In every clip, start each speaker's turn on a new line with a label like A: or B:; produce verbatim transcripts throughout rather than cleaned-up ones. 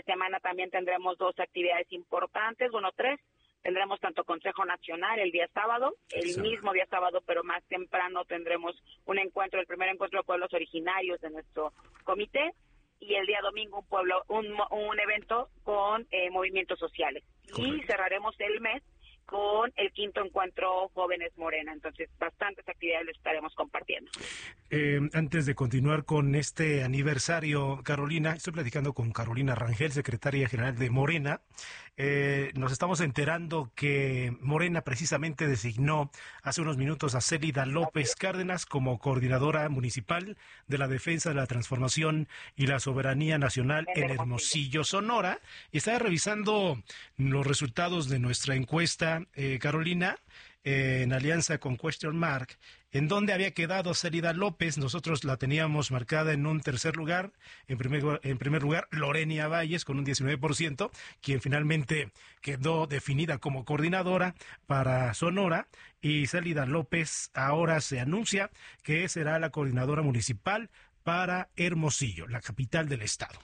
A: semana también tendremos dos actividades importantes, bueno, tres. Tendremos tanto Consejo Nacional el día sábado, el sí. mismo día sábado, pero más temprano tendremos un encuentro, el primer encuentro de pueblos originarios de nuestro comité, y el día domingo un pueblo, un, un evento con eh, movimientos sociales. Correcto. Y cerraremos el mes con el quinto encuentro Jóvenes Morena. Entonces, bastantes actividades les estaremos compartiendo.
B: Eh, antes de continuar con este aniversario, Carolina, estoy platicando con Carolina Rangel, secretaria general de Morena. Eh, nos estamos enterando que Morena precisamente designó hace unos minutos a Célida López Cárdenas como coordinadora municipal de la defensa de la transformación y la soberanía nacional en Hermosillo, Sonora. Y estaba revisando los resultados de nuestra encuesta, Eh, Carolina, eh, en alianza con Question Mark, en donde había quedado Célida López. Nosotros la teníamos marcada en un tercer lugar, en primer, en primer lugar Lorenia Valles con un diecinueve por ciento, quien finalmente quedó definida como coordinadora para Sonora, y Célida López ahora se anuncia que será la coordinadora municipal para Hermosillo, la capital del estado.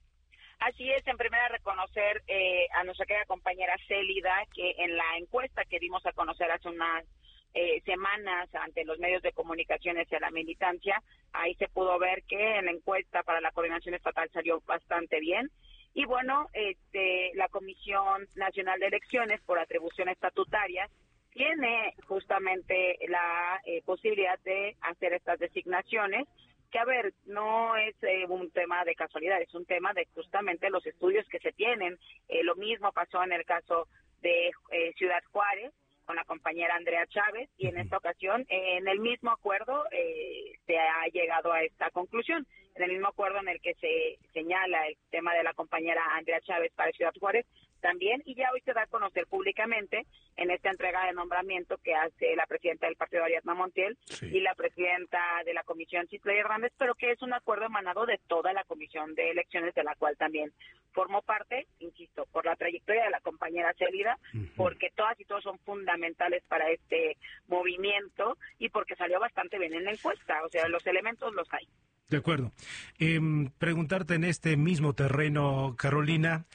A: Así es, en primera reconocer eh, a nuestra querida compañera Célida, que en la encuesta que dimos a conocer hace unas eh, semanas ante los medios de comunicación hacia la militancia, ahí se pudo ver que en la encuesta para la coordinación estatal salió bastante bien. Y bueno, este, la Comisión Nacional de Elecciones, por atribución estatutaria, tiene justamente la eh, posibilidad de hacer estas designaciones, que a ver, no es eh, un tema de casualidad, es un tema de justamente los estudios que se tienen. Eh, lo mismo pasó en el caso de eh, Ciudad Juárez con la compañera Andrea Chávez, y en esta ocasión eh, en el mismo acuerdo eh, se ha llegado a esta conclusión, en el mismo acuerdo en el que se señala el tema de la compañera Andrea Chávez para Ciudad Juárez también, y ya hoy se da a conocer públicamente en esta entrega de nombramiento que hace la presidenta del partido, Ariadna Montiel, sí. y la presidenta de la comisión, Citlali Hernández, pero que es un acuerdo emanado de toda la comisión de elecciones, de la cual también formó parte, insisto, por la trayectoria de la compañera Célida, uh-huh. porque todas y todos son fundamentales para este movimiento, y porque salió bastante bien en la encuesta, o sea, los elementos los hay.
B: De acuerdo. Eh, preguntarte en este mismo terreno, Carolina,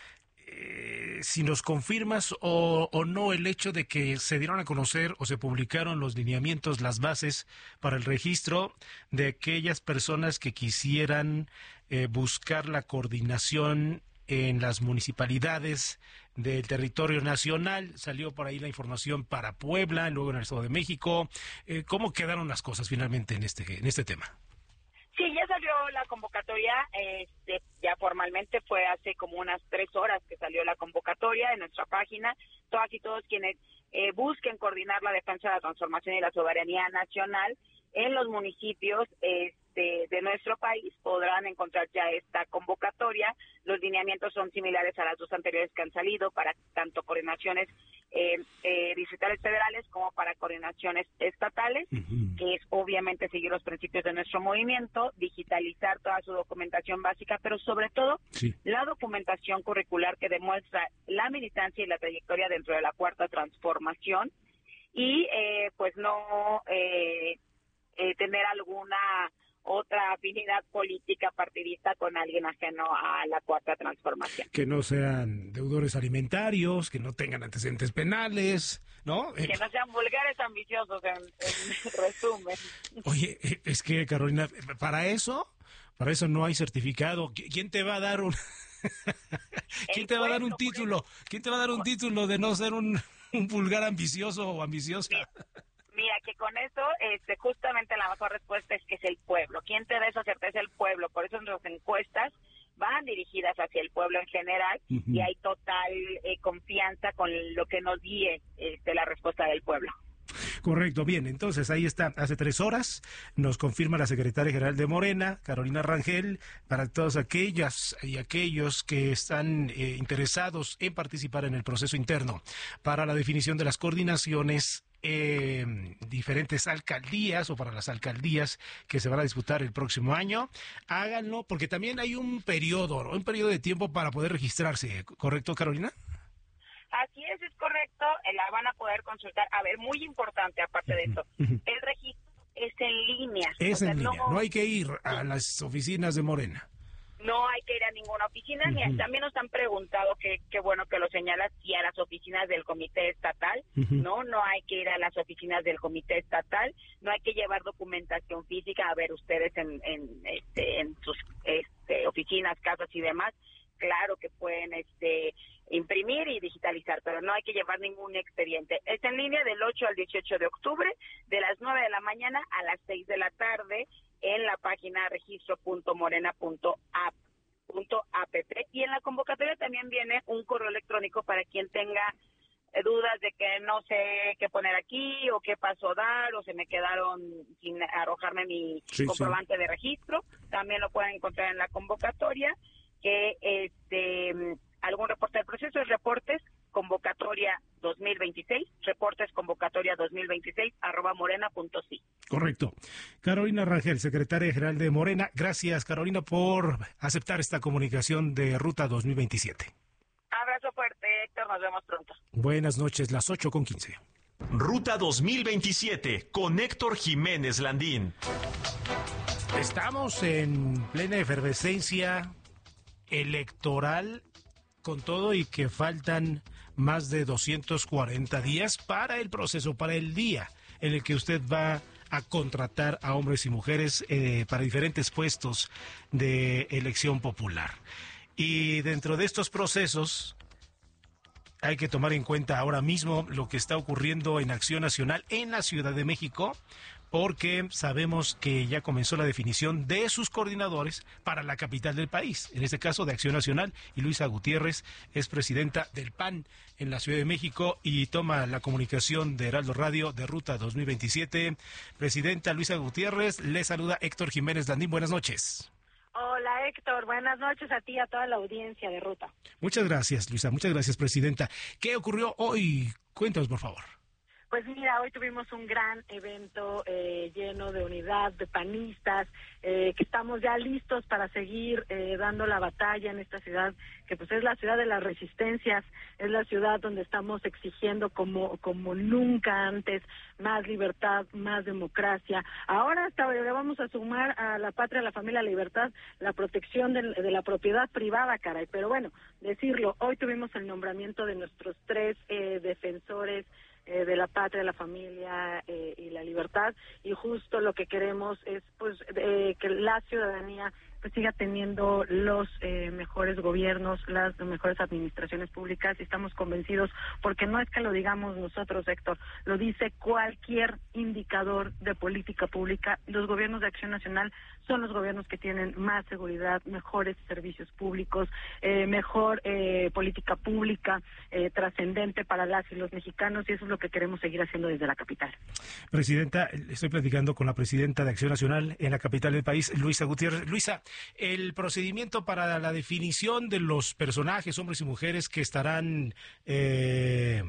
B: Eh, si nos confirmas o, o no el hecho de que se dieron a conocer o se publicaron los lineamientos, las bases para el registro de aquellas personas que quisieran eh, buscar la coordinación en las municipalidades del territorio nacional. Salió por ahí la información para Puebla, luego en el Estado de México. Eh, ¿Cómo quedaron las cosas finalmente en este, en este tema?
A: Sí, ya salió la convocatoria, este, ya formalmente fue hace como unas tres horas que salió la convocatoria en nuestra página. Todas y todos quienes eh, busquen coordinar la defensa de la transformación y la soberanía nacional en los municipios este, de nuestro país podrán encontrar ya esta convocatoria. Los lineamientos son similares a las dos anteriores que han salido para tanto coordinaciones Eh, eh, distritales federales como para coordinaciones estatales, uh-huh. que es obviamente seguir los principios de nuestro movimiento, digitalizar toda su documentación básica, pero sobre todo sí. la documentación curricular que demuestra la militancia y la trayectoria dentro de la Cuarta Transformación, y eh, pues no eh, eh, tener alguna otra afinidad política partidista con alguien ajeno a la Cuarta Transformación.
B: Que no sean deudores alimentarios, que no tengan antecedentes penales, ¿no?
A: Que no sean vulgares ambiciosos, en, en resumen.
B: Oye, es que, Carolina, para eso, para eso no hay certificado. ¿Quién te va a dar un... ¿Quién te va a dar un título? ¿Quién te va a dar un título de no ser un, un vulgar ambicioso o ambiciosa?
A: Mira, que con eso, este, justamente la mejor respuesta es que es el pueblo. ¿Quién te da esa certeza? El pueblo. Por eso nuestras encuestas van dirigidas hacia el pueblo en general, uh-huh. y hay total eh, confianza con lo que nos guíe este, la respuesta del pueblo.
B: Correcto, bien, entonces ahí está, hace tres horas nos confirma la secretaria general de Morena, Carolina Rangel, para todos aquellas y aquellos que están eh, interesados en participar en el proceso interno para la definición de las coordinaciones Eh, diferentes alcaldías o para las alcaldías que se van a disputar el próximo año. Háganlo, porque también hay un periodo, ¿no? un periodo de tiempo para poder registrarse, ¿correcto, Carolina?
A: Así es, es correcto, la van a poder consultar. A ver, muy importante aparte de esto, el registro es en línea.
B: Es o sea, en línea, no... no hay que ir a las oficinas de Morena.
A: No hay que ir a ninguna oficina, uh-huh. ni también nos han preguntado, que qué bueno que lo señalas, si a las oficinas del comité estatal, uh-huh. no, no hay que ir a las oficinas del comité estatal, no hay que llevar documentación física, a ver ustedes en, en, este, en sus este, oficinas, casas y demás, claro que pueden este imprimir y digitalizar, pero no hay que llevar ningún expediente. Es en línea del ocho al dieciocho de octubre, de las nueve de la mañana a las seis de la tarde, en la página registro punto morena punto app. app. Y en la convocatoria también viene un correo electrónico para quien tenga dudas de que no sé qué poner aquí, o qué paso dar, o se me quedaron sin arrojarme mi sí, comprobante sí. de registro. También lo pueden encontrar en la convocatoria, que este algún reporte del proceso es reportes convocatoria dos mil veintiséis, reportes convocatoria dos mil veintiséis, arroba morena punto si.
B: Correcto. Carolina Rangel, secretaria general de Morena. Gracias, Carolina, por aceptar esta comunicación de Ruta dos mil veintisiete.
A: Abrazo fuerte, Héctor, nos vemos pronto.
B: Buenas noches, las ocho con quince.
C: Ruta dos mil veintisiete, con Héctor Jiménez Landín.
B: Estamos en plena efervescencia electoral, con todo y que faltan más de doscientos cuarenta días para el proceso, para el día en el que usted va a contratar a hombres y mujeres eh, para diferentes puestos de elección popular. Y dentro de estos procesos hay que tomar en cuenta ahora mismo lo que está ocurriendo en Acción Nacional en la Ciudad de México, porque sabemos que ya comenzó la definición de sus coordinadores para la capital del país, en este caso de Acción Nacional, y Luisa Gutiérrez es presidenta del P A N en la Ciudad de México y toma la comunicación de Heraldo Radio de Ruta dos mil veintisiete. Presidenta Luisa Gutiérrez, le saluda Héctor Jiménez Landín, buenas noches.
D: Hola Héctor, buenas noches a ti y a toda la audiencia de Ruta.
B: Muchas gracias, Luisa, muchas gracias, presidenta. ¿Qué ocurrió hoy? Cuéntanos, por favor.
D: Pues mira, hoy tuvimos un gran evento eh, lleno de unidad, de panistas, eh, que estamos ya listos para seguir eh, dando la batalla en esta ciudad, que pues es la ciudad de las resistencias, es la ciudad donde estamos exigiendo como como nunca antes más libertad, más democracia. Ahora hasta le vamos a sumar a la patria, a la familia, a la libertad, la protección de, de la propiedad privada, caray. Pero bueno, decirlo, hoy tuvimos el nombramiento de nuestros tres eh, defensores Eh, de la patria, la familia eh, y la libertad, y justo lo que queremos es pues eh, que la ciudadanía pues siga teniendo los eh, mejores gobiernos, las mejores administraciones públicas, y estamos convencidos, porque no es que lo digamos nosotros, Héctor, lo dice cualquier indicador de política pública. Los gobiernos de Acción Nacional son los gobiernos que tienen más seguridad, mejores servicios públicos, eh, mejor eh, política pública, eh, trascendente para las y los mexicanos, y eso es lo que queremos seguir haciendo desde la capital.
B: Presidenta, estoy platicando con la presidenta de Acción Nacional en la capital del país, Luisa Gutiérrez. Luisa, el procedimiento para la definición de los personajes, hombres y mujeres, que estarán eh,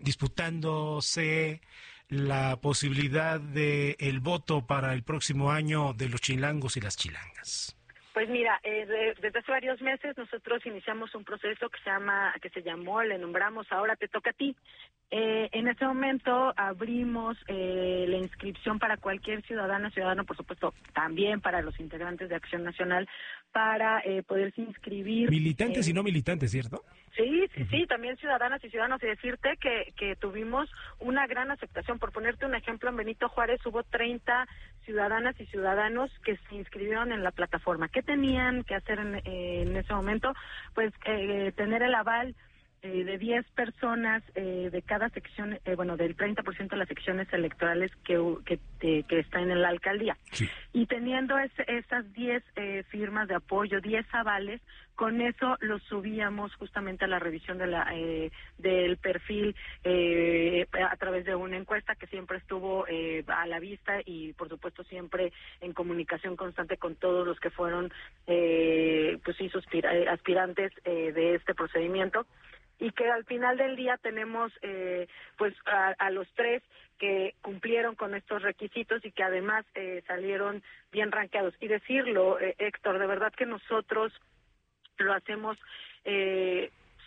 B: disputándose la posibilidad de el voto para el próximo año de los chilangos y las chilangas.
D: Pues mira, eh, de, desde hace varios meses nosotros iniciamos un proceso que se llama, que se llamó, le nombramos Ahora Te Toca a Ti. Eh, en ese momento abrimos eh, la inscripción para cualquier ciudadana, ciudadano, por supuesto, también para los integrantes de Acción Nacional, para eh, poderse inscribir.
B: Militantes
D: eh,
B: y no militantes, ¿cierto?
D: Sí, sí, sí, también ciudadanas y ciudadanos, y decirte que, que tuvimos una gran aceptación. Por ponerte un ejemplo, en Benito Juárez hubo treinta ciudadanas y ciudadanos que se inscribieron en la plataforma. ¿Qué tenían que hacer en, eh, en ese momento? Pues eh, tener el aval Eh, de diez personas eh, de cada sección, eh, bueno, del treinta por ciento de las secciones electorales que que, eh, que está en la alcaldía.
B: Sí.
D: Y teniendo ese, esas diez eh, firmas de apoyo, diez avales, con eso los subíamos justamente a la revisión de la eh, del perfil eh, a través de una encuesta que siempre estuvo eh, a la vista, y por supuesto siempre en comunicación constante con todos los que fueron eh, pues sí, suspira, aspirantes eh, de este procedimiento. Y que al final del día tenemos eh, pues a, a los tres que cumplieron con estos requisitos y que además eh, salieron bien rankeados. Y decirlo, eh, Héctor, de verdad que nosotros lo hacemos eh,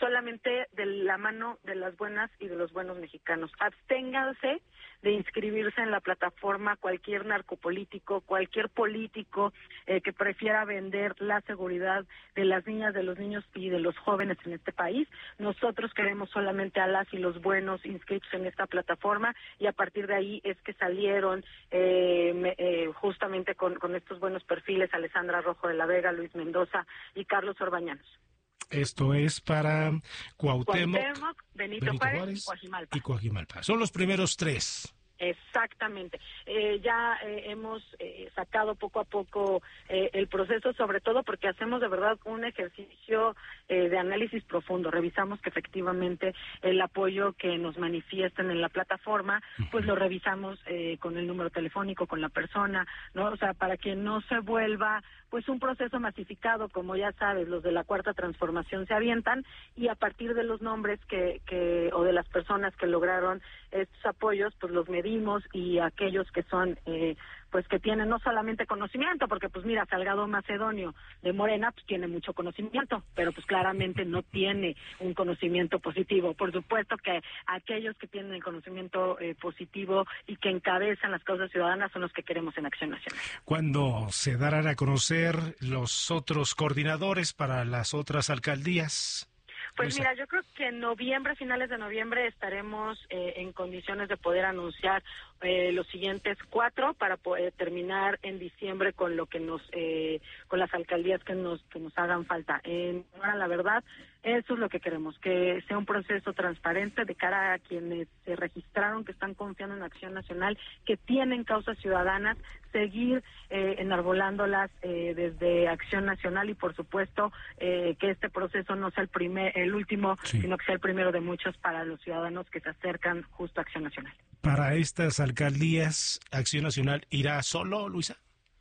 D: solamente de la mano de las buenas y de los buenos mexicanos. Absténganse de inscribirse en la plataforma cualquier narcopolítico, cualquier político eh, que prefiera vender la seguridad de las niñas, de los niños y de los jóvenes en este país. Nosotros queremos solamente a las y los buenos inscritos en esta plataforma, y a partir de ahí es que salieron eh, me, eh, justamente con, con estos buenos perfiles Alessandra Rojo de la Vega, Luis Mendoza y Carlos Orbañanos.
B: Esto es para Cuauhtémoc,
D: Cuauhtémoc Benito,
B: Benito
D: Juárez,
B: Juárez
D: y Coajimalpa.
B: y Coajimalpa. Son los primeros tres.
D: Exactamente. Eh, ya eh, hemos eh, sacado poco a poco eh, el proceso, sobre todo porque hacemos de verdad un ejercicio eh, de análisis profundo. Revisamos que efectivamente el apoyo que nos manifiestan en la plataforma, pues lo revisamos eh, con el número telefónico, con la persona, ¿no? O sea, para que no se vuelva pues un proceso masificado, como ya sabes, los de la Cuarta Transformación se avientan, y a partir de los nombres que, que o de las personas que lograron estos apoyos, pues los medimos, y aquellos que son, eh, pues que tienen no solamente conocimiento, porque pues mira, Salgado Macedonio de Morena, pues tiene mucho conocimiento, pero pues claramente no tiene un conocimiento positivo. Por supuesto que aquellos que tienen el conocimiento eh, positivo y que encabezan las causas ciudadanas son los que queremos en Acción Nacional.
B: ¿Cuándo se darán a conocer los otros coordinadores para las otras alcaldías?
D: Pues
B: Luisa.
D: mira, yo creo que en noviembre, finales de noviembre, estaremos eh, en condiciones de poder anunciar eh, los siguientes cuatro para poder terminar en diciembre con lo que nos, eh, con las alcaldías que nos que nos hagan falta. En ahora la verdad, eso es lo que queremos, que sea un proceso transparente de cara a quienes se registraron, que están confiando en Acción Nacional, que tienen causas ciudadanas, seguir eh, enarbolándolas eh, desde Acción Nacional, y por supuesto eh, que este proceso no sea el primer, el último,
B: sí.
D: sino que sea el primero de muchos para los ciudadanos que se acercan justo a Acción Nacional.
B: Para estas alcaldías, ¿Acción Nacional irá solo, Luisa?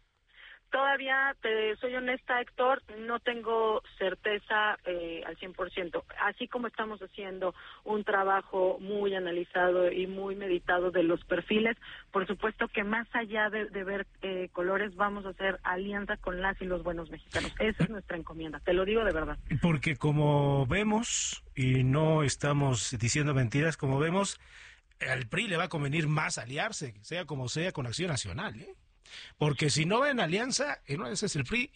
D: Todavía, te soy honesta, Héctor, no tengo certeza eh, al cien por ciento. Así como estamos haciendo un trabajo muy analizado y muy meditado de los perfiles, por supuesto que más allá de, de ver eh, colores, vamos a hacer alianza con las y los buenos mexicanos. Esa es nuestra encomienda, te lo digo de verdad.
B: Porque como vemos, y no estamos diciendo mentiras, como vemos, al P R I le va a convenir más aliarse, sea como sea, con Acción Nacional, ¿eh? Porque si no ven alianza, en una de esas el P R I,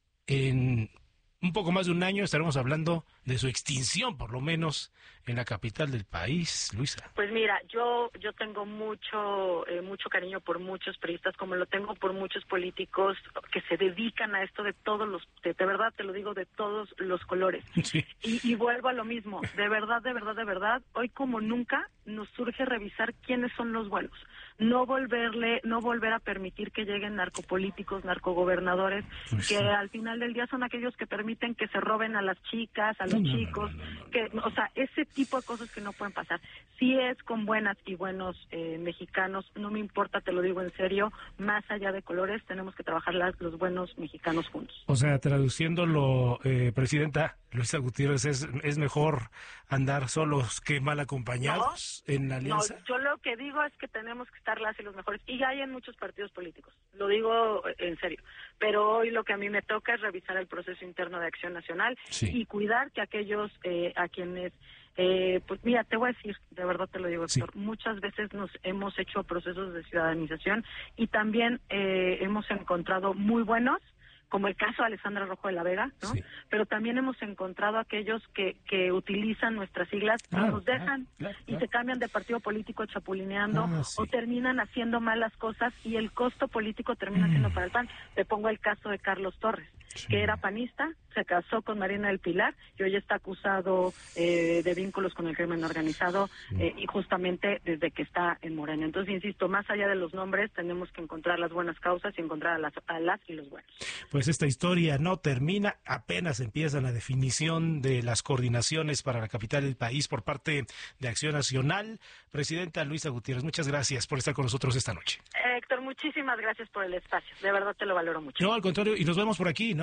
B: en un poco más de un año estaremos hablando de su extinción, por lo menos en la capital del país, Luisa.
D: Pues mira, yo yo tengo mucho eh, mucho cariño por muchos priistas, como lo tengo por muchos políticos que se dedican a esto de todos los, de, de verdad te lo digo, de todos los colores.
B: Sí.
D: Y, y vuelvo a lo mismo, de verdad, de verdad, de verdad, hoy como nunca nos surge revisar quiénes son los buenos. No volverle, no volver a permitir que lleguen narcopolíticos, narcogobernadores,
B: Pues
D: que
B: sí.
D: al final del día son aquellos que permiten que se roben a las chicas, a los
B: No, no,
D: chicos,
B: no, no, no, no.
D: que, o sea, ese tipo de cosas que no pueden pasar. Si es con buenas y buenos eh, mexicanos, no me importa, te lo digo en serio, más allá de colores, tenemos que trabajar las, los buenos mexicanos juntos.
B: O sea, traduciéndolo, eh, Presidenta Luisa Gutiérrez, ¿es, es mejor andar solos que mal acompañados no, en la alianza?
D: No, yo lo que digo es que tenemos que estar las y los mejores, y hay en muchos partidos políticos, lo digo en serio, pero hoy lo que a mí me toca es revisar el proceso interno de Acción Nacional,
B: sí.
D: y cuidar que aquellos eh, a quienes, eh, pues mira, te voy a decir, de verdad te lo digo, Héctor, sí. muchas veces nos hemos hecho procesos de ciudadanización y también eh, hemos encontrado muy buenos, como el caso de Alessandra Rojo de la Vega, ¿no? Sí. Pero también hemos encontrado aquellos que, que utilizan nuestras siglas y claro, nos dejan claro, claro, claro. y se cambian de partido político chapulineando ah, sí. o terminan haciendo malas cosas y el costo político termina mm. siendo para el P A N. Te pongo el caso de Carlos Torres, sí. que era panista, se casó con Marina del Pilar y hoy está acusado eh, de vínculos con el crimen organizado sí. eh, y justamente desde que está en Morena. Entonces, insisto, más allá de los nombres, tenemos que encontrar las buenas causas y encontrar a las, a las y los buenos.
B: Pues esta historia no termina, apenas empieza la definición de las coordinaciones para la capital del país por parte de Acción Nacional. Presidenta Luisa Gutiérrez, muchas gracias por estar con nosotros esta noche.
D: Héctor, muchísimas gracias por el espacio, de verdad te lo valoro mucho.
B: No, al contrario, y nos vemos por aquí, ¿no?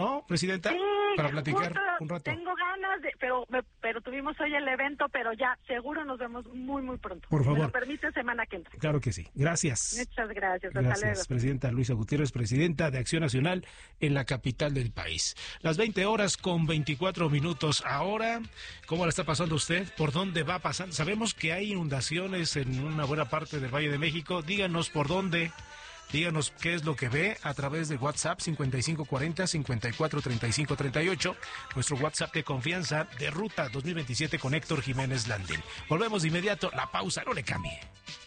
B: ¿no, Presidenta?
D: Sí,
B: para platicar
D: justo
B: un rato.
D: Tengo ganas, de, pero pero tuvimos hoy el evento, pero ya seguro nos vemos muy, muy pronto.
B: Por favor.
D: ¿Me lo permite semana que entra?
B: Claro que sí. Gracias.
D: Muchas gracias. Hasta
B: Gracias,
D: luego.
B: Presidenta Luisa Gutiérrez, presidenta de Acción Nacional en la capital del país. Las veinte horas con veinticuatro minutos ahora. ¿Cómo la está pasando usted? ¿Por dónde va pasando? Sabemos que hay inundaciones en una buena parte del Valle de México. Díganos por dónde. Díganos qué es lo que ve a través de WhatsApp cincuenta y cinco cuarenta, cincuenta y cuatro treinta y cinco treinta y ocho, nuestro WhatsApp de confianza de Ruta dos mil veintisiete con Héctor Jiménez Landín. Volvemos de inmediato, la pausa, no le cambie.